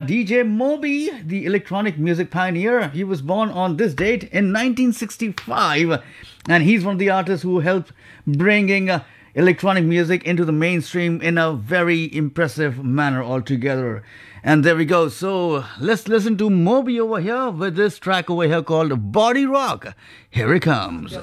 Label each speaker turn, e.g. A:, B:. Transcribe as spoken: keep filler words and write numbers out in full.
A: D J Moby, the electronic music pioneer. He was born on this date in nineteen sixty-five, and he's one of the artists who helped bringing uh, electronic music into the mainstream in a very impressive manner altogether. And there we go. So let's listen to Moby over here with this track over here called Body Rock. Here it comes.